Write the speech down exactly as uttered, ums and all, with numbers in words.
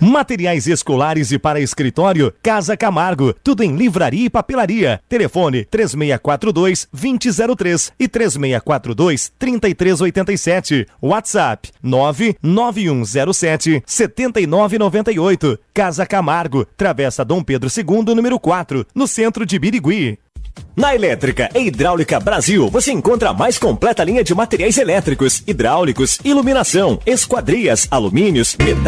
Materiais escolares e para escritório, Casa Camargo. Tudo em livraria e papelaria. Telefone três seis quatro dois, dois zero zero três e três seis quatro dois, três três oito sete. WhatsApp nove nove um zero sete, sete nove nove oito. Casa Camargo, Travessa Dom Pedro segundo, número quatro, no centro de Birigui. Na Elétrica e Hidráulica Brasil, você encontra a mais completa linha de materiais elétricos, hidráulicos, iluminação, esquadrias, alumínios, metais.